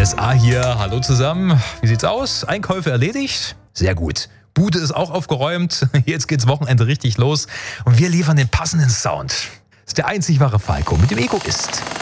SA hier, hallo zusammen. Wie sieht's aus? Einkäufe erledigt? Sehr gut. Bude ist auch aufgeräumt. Jetzt geht's Wochenende richtig los. Und wir liefern den passenden Sound. Das ist der einzig wahre Falco mit dem Egoist.